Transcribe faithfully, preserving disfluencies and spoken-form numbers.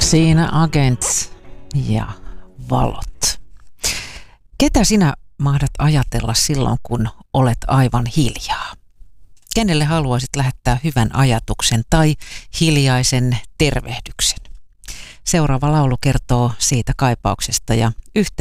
Siinä Agents ja valot. Ketä sinä mahdat ajatella silloin, kun olet aivan hiljaa? Kenelle haluaisit lähettää hyvän ajatuksen tai hiljaisen tervehdyksen? Seuraava laulu kertoo siitä kaipauksesta ja yhteydessä